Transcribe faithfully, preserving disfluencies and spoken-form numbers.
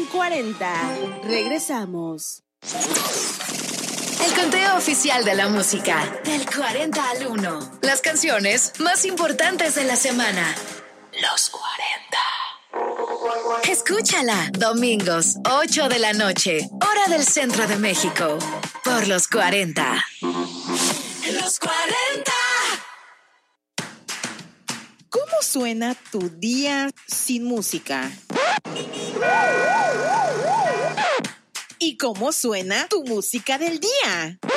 cuarenta. Regresamos. El conteo oficial de la música. Del cuarenta al uno. Las canciones más importantes de la semana. Los cuarenta. Escúchala. Domingos, ocho de la noche. Hora del centro de México. Por los cuarenta. Los cuarenta. ¿Cómo suena tu día sin música? ¿Y cómo suena tu música del día?